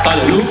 Halleluja.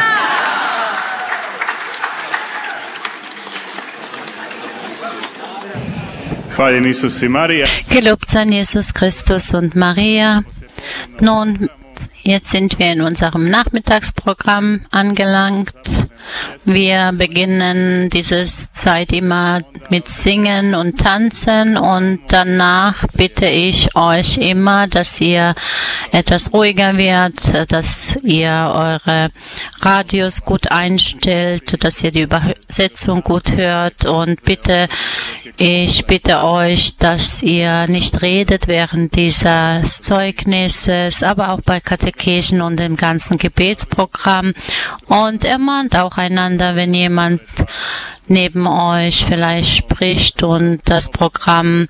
Gelobt seien Jesus Christus und Maria. Nun, jetzt sind wir in unserem Nachmittagsprogramm angelangt. Wir beginnen diese Zeit immer mit Singen und Tanzen und danach bitte ich euch immer, dass ihr etwas ruhiger werdet, dass ihr eure Radios gut einstellt, dass ihr die Übersetzung gut hört und ich bitte euch, dass ihr nicht redet während dieses Zeugnisses, aber auch bei Katechesen und dem ganzen Gebetsprogramm und ermahnt auch einander, wenn jemand neben euch vielleicht spricht und das Programm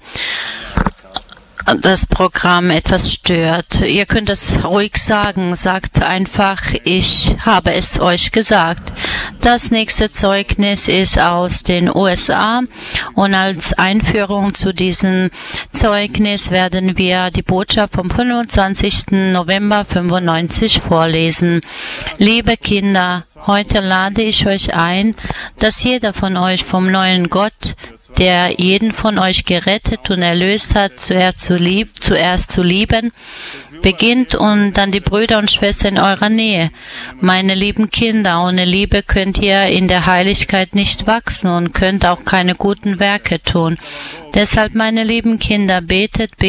etwas stört. Ihr könnt es ruhig sagen. Sagt einfach, ich habe es euch gesagt. Das nächste Zeugnis ist aus den USA und als Einführung zu diesem Zeugnis werden wir die Botschaft vom 25. November 95 vorlesen. Liebe Kinder, heute lade ich euch ein, dass jeder von euch vom neuen Gott, der jeden von euch gerettet und erlöst hat, zuerst zu lieben, beginnt und dann die Brüder und Schwestern in eurer Nähe. Meine lieben Kinder, ohne Liebe könnt ihr in der Heiligkeit nicht wachsen und könnt auch keine guten Werke tun. Deshalb, meine lieben Kinder, betet